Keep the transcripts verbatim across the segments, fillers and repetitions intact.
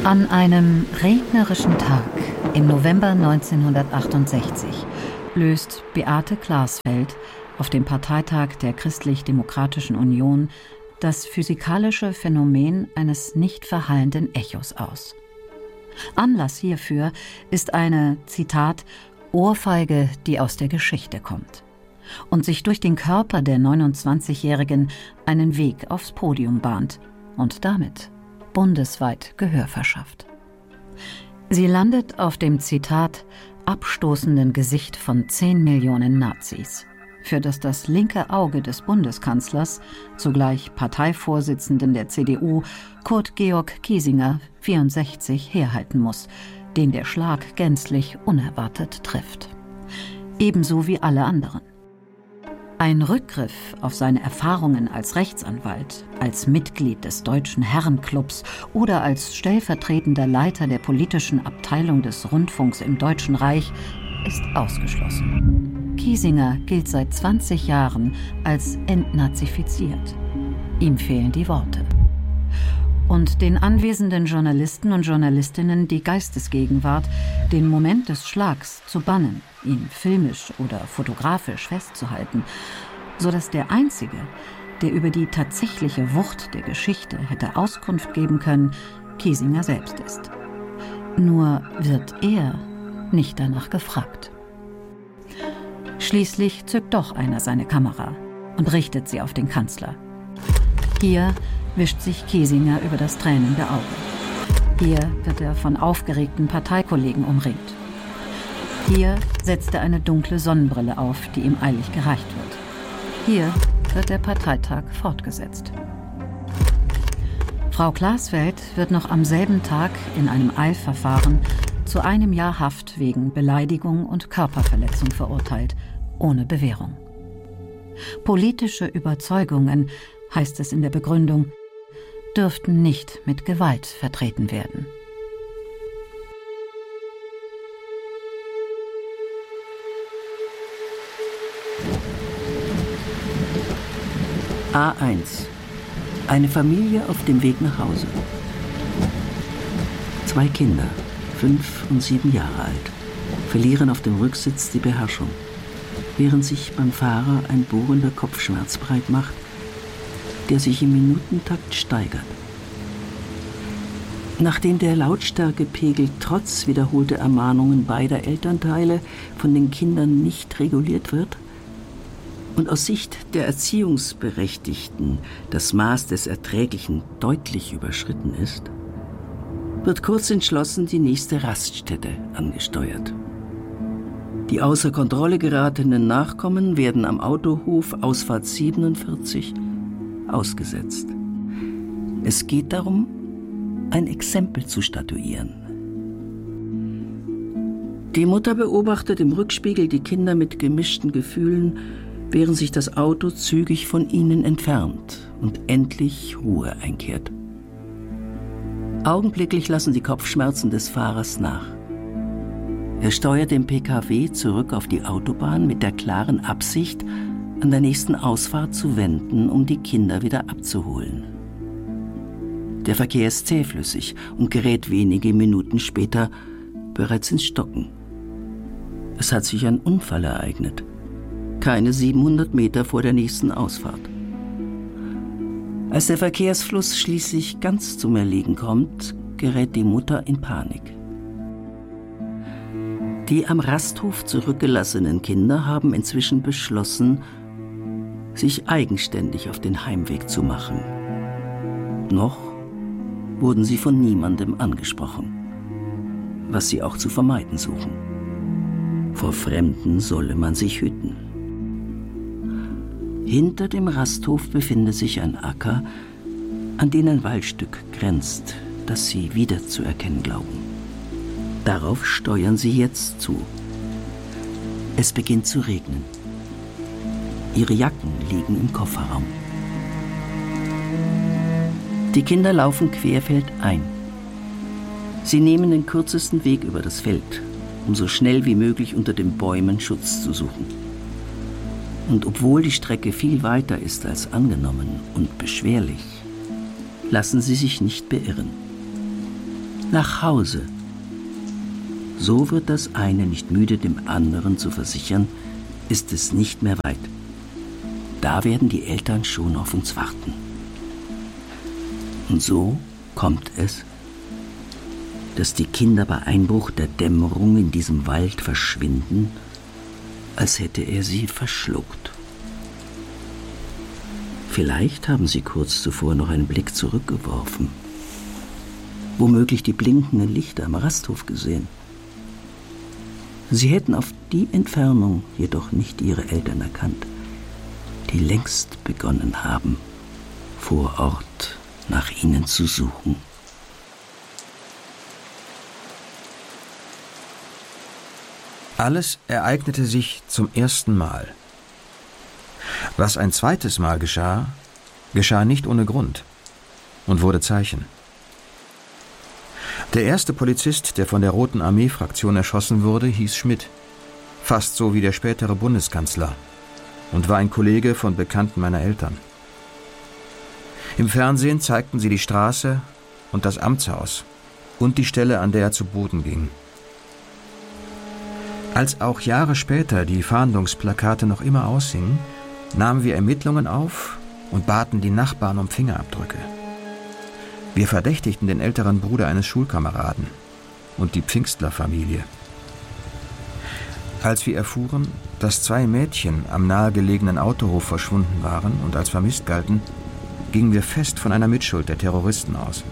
An einem regnerischen Tag im November neunzehnhundertachtundsechzig löst Beate Glasfeld auf dem Parteitag der Christlich-Demokratischen Union das physikalische Phänomen eines nicht verhallenden Echos aus. Anlass hierfür ist eine, Zitat, Ohrfeige, die aus der Geschichte kommt und sich durch den Körper der neunundzwanzigjährigen einen Weg aufs Podium bahnt und damit bundesweit Gehör verschafft. Sie landet auf dem, Zitat, abstoßenden Gesicht von zehn Millionen Nazis, für das das linke Auge des Bundeskanzlers, zugleich Parteivorsitzenden der C D U, Kurt Georg Kiesinger, vierundsechzig, herhalten muss, den der Schlag gänzlich unerwartet trifft. Ebenso wie alle anderen. Ein Rückgriff auf seine Erfahrungen als Rechtsanwalt, als Mitglied des Deutschen Herrenclubs oder als stellvertretender Leiter der politischen Abteilung des Rundfunks im Deutschen Reich ist ausgeschlossen. Kiesinger gilt seit zwanzig Jahren als entnazifiziert. Ihm fehlen die Worte. Und den anwesenden Journalisten und Journalistinnen die Geistesgegenwart, den Moment des Schlags zu bannen, ihn filmisch oder fotografisch festzuhalten, sodass der Einzige, der über die tatsächliche Wucht der Geschichte hätte Auskunft geben können, Kiesinger selbst ist. Nur wird er nicht danach gefragt. Schließlich zückt doch einer seine Kamera und richtet sie auf den Kanzler. Hier wischt sich Kiesinger über das tränende Auge. Hier wird er von aufgeregten Parteikollegen umringt. Hier setzt er eine dunkle Sonnenbrille auf, die ihm eilig gereicht wird. Hier wird der Parteitag fortgesetzt. Frau Glasfeld wird noch am selben Tag in einem Eilverfahren zu einem Jahr Haft wegen Beleidigung und Körperverletzung verurteilt, ohne Bewährung. Politische Überzeugungen, heißt es in der Begründung, dürften nicht mit Gewalt vertreten werden. A eins. Eine Familie auf dem Weg nach Hause. Zwei Kinder, fünf und sieben Jahre alt, verlieren auf dem Rücksitz die Beherrschung, während sich beim Fahrer ein bohrender Kopfschmerz breit macht, der sich im Minutentakt steigert. Nachdem der Lautstärkepegel trotz wiederholter Ermahnungen beider Elternteile von den Kindern nicht reguliert wird und aus Sicht der Erziehungsberechtigten das Maß des Erträglichen deutlich überschritten ist, wird kurz entschlossen die nächste Raststätte angesteuert. Die außer Kontrolle geratenen Nachkommen werden am Autohof Ausfahrt siebenundvierzig ausgesetzt. Es geht darum, ein Exempel zu statuieren. Die Mutter beobachtet im Rückspiegel die Kinder mit gemischten Gefühlen, während sich das Auto zügig von ihnen entfernt und endlich Ruhe einkehrt. Augenblicklich lassen die Kopfschmerzen des Fahrers nach. Er steuert den P K W zurück auf die Autobahn mit der klaren Absicht, an der nächsten Ausfahrt zu wenden, um die Kinder wieder abzuholen. Der Verkehr ist zähflüssig und gerät wenige Minuten später bereits ins Stocken. Es hat sich ein Unfall ereignet. Keine siebenhundert Meter vor der nächsten Ausfahrt. Als der Verkehrsfluss schließlich ganz zum Erliegen kommt, gerät die Mutter in Panik. Die am Rasthof zurückgelassenen Kinder haben inzwischen beschlossen, sich eigenständig auf den Heimweg zu machen. Noch wurden sie von niemandem angesprochen, was sie auch zu vermeiden suchen. Vor Fremden solle man sich hüten. Hinter dem Rasthof befindet sich ein Acker, an den ein Waldstück grenzt, das sie wiederzuerkennen glauben. Darauf steuern sie jetzt zu. Es beginnt zu regnen. Ihre Jacken liegen im Kofferraum. Die Kinder laufen querfeldein. Sie nehmen den kürzesten Weg über das Feld, um so schnell wie möglich unter den Bäumen Schutz zu suchen. Und obwohl die Strecke viel weiter ist als angenommen und beschwerlich, lassen sie sich nicht beirren. Nach Hause. So wird das eine nicht müde, dem anderen zu versichern, ist es nicht mehr weit. Da werden die Eltern schon auf uns warten. Und so kommt es, dass die Kinder bei Einbruch der Dämmerung in diesem Wald verschwinden, als hätte er sie verschluckt. Vielleicht haben sie kurz zuvor noch einen Blick zurückgeworfen, womöglich die blinkenden Lichter am Rasthof gesehen. Sie hätten auf die Entfernung jedoch nicht ihre Eltern erkannt, die längst begonnen haben, vor Ort nach ihnen zu suchen. Alles ereignete sich zum ersten Mal. Was ein zweites Mal geschah, geschah nicht ohne Grund und wurde Zeichen. Der erste Polizist, der von der Roten Armee-Fraktion erschossen wurde, hieß Schmidt, fast so wie der spätere Bundeskanzler, und war ein Kollege von Bekannten meiner Eltern. Im Fernsehen zeigten sie die Straße und das Amtshaus und die Stelle, an der er zu Boden ging. Als auch Jahre später die Fahndungsplakate noch immer aushingen, nahmen wir Ermittlungen auf und baten die Nachbarn um Fingerabdrücke. Wir verdächtigten den älteren Bruder eines Schulkameraden und die Pfingstler-Familie. Als wir erfuhren, dass zwei Mädchen am nahegelegenen Autohof verschwunden waren und als vermisst galten, gingen wir fest von einer Mitschuld der Terroristen aus.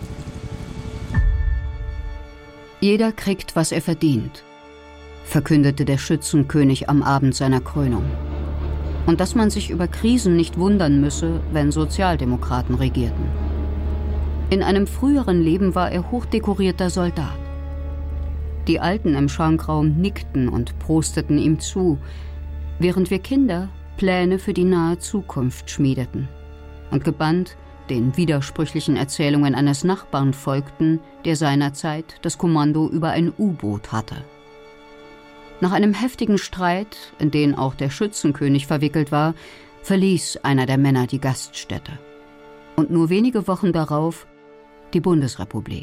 Jeder kriegt, was er verdient, verkündete der Schützenkönig am Abend seiner Krönung. Und dass man sich über Krisen nicht wundern müsse, wenn Sozialdemokraten regierten. In einem früheren Leben war er hochdekorierter Soldat. Die Alten im Schankraum nickten und prosteten ihm zu, während wir Kinder Pläne für die nahe Zukunft schmiedeten und gebannt den widersprüchlichen Erzählungen eines Nachbarn folgten, der seinerzeit das Kommando über ein U-Boot hatte. Nach einem heftigen Streit, in den auch der Schützenkönig verwickelt war, verließ einer der Männer die Gaststätte. Und nur wenige Wochen darauf die Bundesrepublik.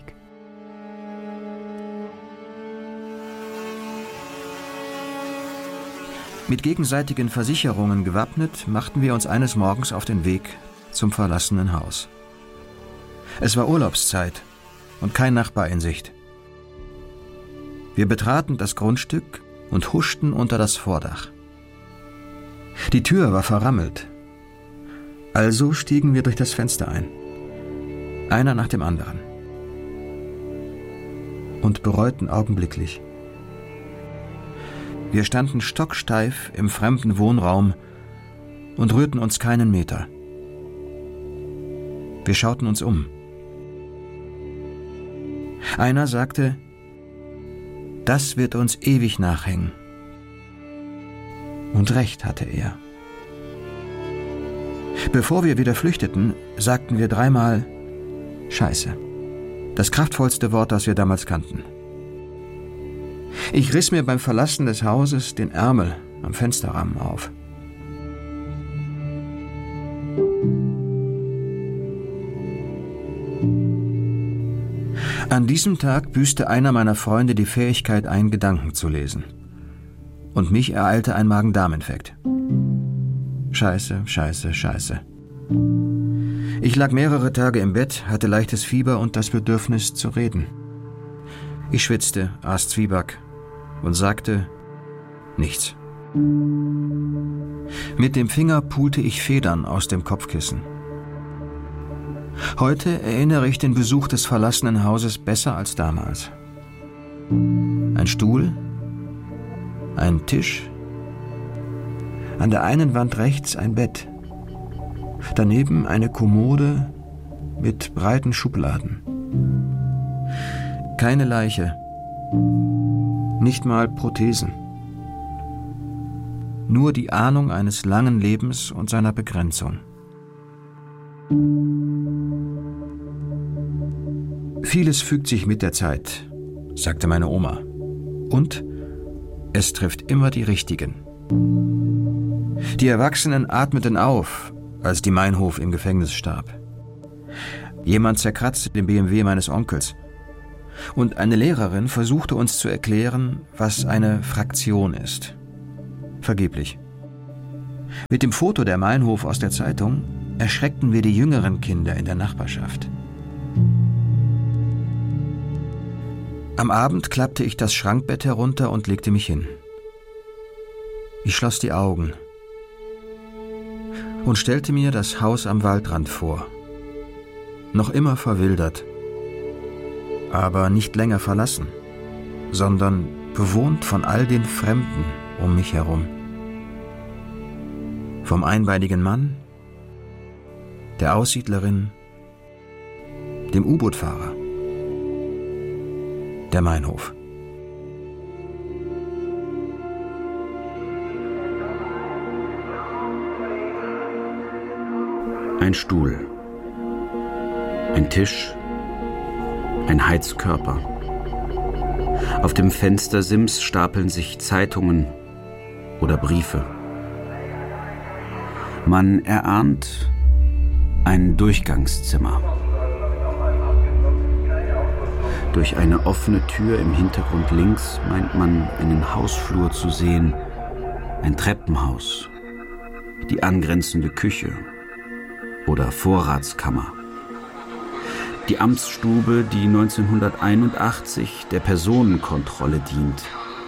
Mit gegenseitigen Versicherungen gewappnet, machten wir uns eines Morgens auf den Weg zum verlassenen Haus. Es war Urlaubszeit und kein Nachbar in Sicht. Wir betraten das Grundstück und huschten unter das Vordach. Die Tür war verrammelt. Also stiegen wir durch das Fenster ein. Einer nach dem anderen. Und bereuten augenblicklich. Wir standen stocksteif im fremden Wohnraum und rührten uns keinen Meter. Wir schauten uns um. Einer sagte, das wird uns ewig nachhängen. Und recht hatte er. Bevor wir wieder flüchteten, sagten wir dreimal Scheiße. Das kraftvollste Wort, das wir damals kannten. Ich riss mir beim Verlassen des Hauses den Ärmel am Fensterrahmen auf. An diesem Tag büßte einer meiner Freunde die Fähigkeit ein, Gedanken zu lesen. Und mich ereilte ein Magen-Darm-Infekt. Scheiße, scheiße, scheiße. Ich lag mehrere Tage im Bett, hatte leichtes Fieber und das Bedürfnis zu reden. Ich schwitzte, aß Zwieback und sagte nichts. Mit dem Finger pulte ich Federn aus dem Kopfkissen. Heute erinnere ich den Besuch des verlassenen Hauses besser als damals. Ein Stuhl, ein Tisch, an der einen Wand rechts ein Bett, daneben eine Kommode mit breiten Schubladen. Keine Leiche, nicht mal Prothesen. Nur die Ahnung eines langen Lebens und seiner Begrenzung. Vieles fügt sich mit der Zeit, sagte meine Oma. Und es trifft immer die Richtigen. Die Erwachsenen atmeten auf, als die Meinhof im Gefängnis starb. Jemand zerkratzte den B M W meines Onkels. Und eine Lehrerin versuchte uns zu erklären, was eine Fraktion ist. Vergeblich. Mit dem Foto der Meinhof aus der Zeitung erschreckten wir die jüngeren Kinder in der Nachbarschaft. Am Abend klappte ich das Schrankbett herunter und legte mich hin. Ich schloss die Augen und stellte mir das Haus am Waldrand vor. Noch immer verwildert, aber nicht länger verlassen, sondern bewohnt von all den Fremden um mich herum. Vom einbeinigen Mann, der Aussiedlerin, dem U-Boot-Fahrer, der Meinhof. Ein Stuhl, ein Tisch, ein Heizkörper. Auf dem Fenstersims stapeln sich Zeitungen oder Briefe. Man erahnt ein Durchgangszimmer. Durch eine offene Tür im Hintergrund links meint man einen Hausflur zu sehen, ein Treppenhaus, die angrenzende Küche oder Vorratskammer. Die Amtsstube, die neunzehnhunderteinundachtzig der Personenkontrolle dient.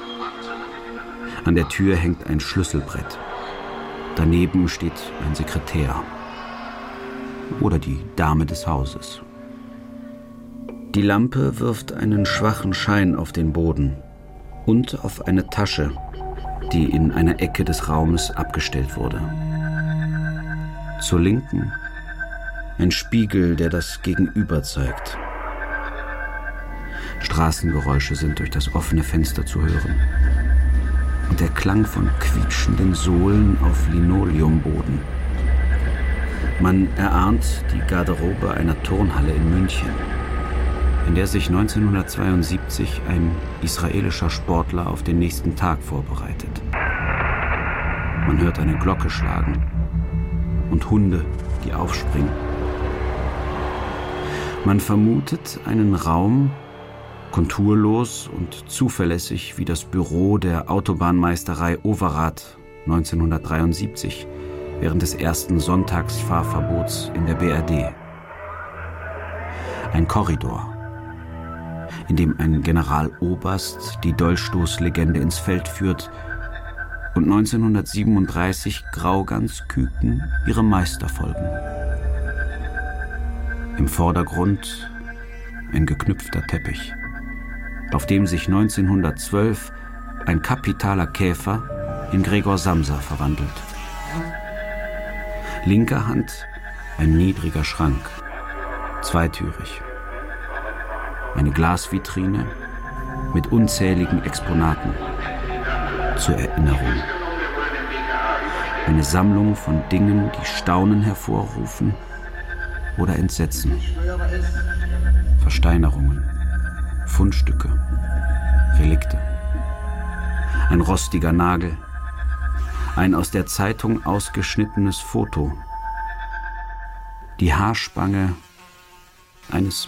An der Tür hängt ein Schlüsselbrett. Daneben steht ein Sekretär oder die Dame des Hauses. Die Lampe wirft einen schwachen Schein auf den Boden und auf eine Tasche, die in einer Ecke des Raumes abgestellt wurde. Zur Linken ein Spiegel, der das Gegenüber zeigt. Straßengeräusche sind durch das offene Fenster zu hören. Und der Klang von quietschenden Sohlen auf Linoleumboden. Man erahnt die Garderobe einer Turnhalle in München, in der sich neunzehnhundertzweiundsiebzig ein israelischer Sportler auf den nächsten Tag vorbereitet. Man hört eine Glocke schlagen und Hunde, die aufspringen. Man vermutet einen Raum, konturlos und zuverlässig wie das Büro der Autobahnmeisterei Overath neunzehnhundertdreiundsiebzig während des ersten Sonntagsfahrverbots in der B R D. Ein Korridor, in dem ein Generaloberst die Dolchstoßlegende ins Feld führt und neunzehnhundertsiebenunddreißig Grauganzküken ihre Meister folgen. Im Vordergrund ein geknüpfter Teppich, auf dem sich neunzehnhundertzwölf ein kapitaler Käfer in Gregor Samsa verwandelt. Linker Hand ein niedriger Schrank, zweitürig. Eine Glasvitrine mit unzähligen Exponaten zur Erinnerung. Eine Sammlung von Dingen, die Staunen hervorrufen oder Entsetzen. Versteinerungen, Fundstücke, Relikte. Ein rostiger Nagel, ein aus der Zeitung ausgeschnittenes Foto, die Haarspange eines